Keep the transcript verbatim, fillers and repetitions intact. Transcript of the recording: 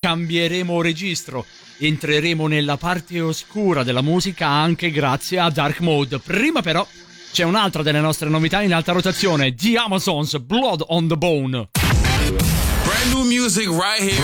cambieremo registro, entreremo nella parte oscura della musica anche grazie a Dark Mode. Prima però c'è un'altra delle nostre novità in alta rotazione, The Amazons, Blood on the Bone. Brand new music right here.